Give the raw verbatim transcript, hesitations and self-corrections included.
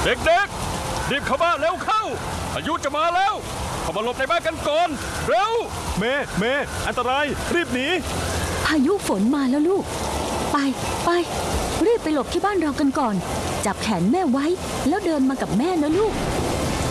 เด็กๆรีบเข้าบ้านแล้วเข้าพายุจะมาแล้วเข้ามาหลบในบ้านกันก่อนเร็วเมย์เมย์อันตรายรีบหนีพายุฝนมาแล้วลูกไปไปรีบไปหลบที่บ้านเรากันก่อนจับแขนแม่ไว้แล้วเดินมากับแม่นะลูก